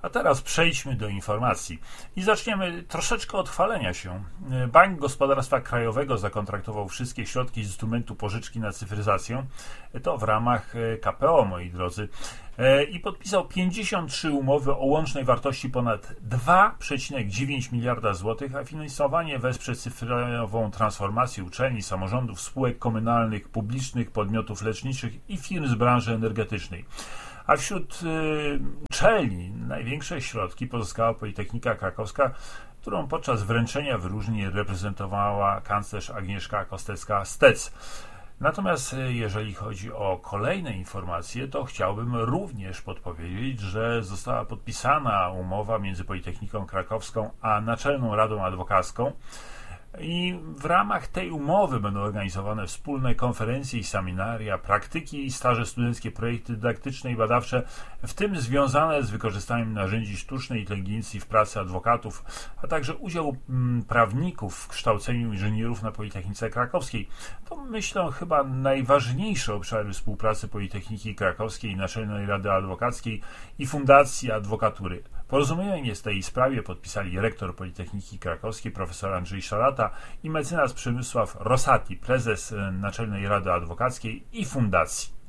A teraz przejdźmy do informacji i zaczniemy troszeczkę od chwalenia się. Bank Gospodarstwa Krajowego zakontraktował wszystkie środki z instrumentu pożyczki na cyfryzację, to w ramach KPO, moi drodzy, i podpisał 53 umowy o łącznej wartości ponad 2,9 miliarda złotych, a finansowanie wesprze cyfrową transformację uczelni, samorządów, spółek komunalnych, publicznych, podmiotów leczniczych i firm z branży energetycznej. A wśród uczelni największe środki pozyskała Politechnika Krakowska, którą podczas wręczenia wyróżnień reprezentowała kanclerz Agnieszka Kostecka-Stec. Natomiast jeżeli chodzi o kolejne informacje, to chciałbym również podpowiedzieć, że została podpisana umowa między Politechniką Krakowską a Naczelną Radą Adwokacką. I w ramach tej umowy będą organizowane wspólne konferencje i seminaria, praktyki i staże studenckie, projekty dydaktyczne i badawcze, w tym związane z wykorzystaniem narzędzi sztucznej inteligencji w pracy adwokatów, a także udział prawników w kształceniu inżynierów na Politechnice Krakowskiej. To myślę chyba najważniejsze obszary współpracy Politechniki Krakowskiej, Naczelnej Rady Adwokackiej i Fundacji Adwokatury. Porozumienie w tej sprawie podpisali rektor Politechniki Krakowskiej profesor Andrzej Szarata i mecenas Przemysław Rosati, prezes Naczelnej Rady Adwokackiej i Fundacji.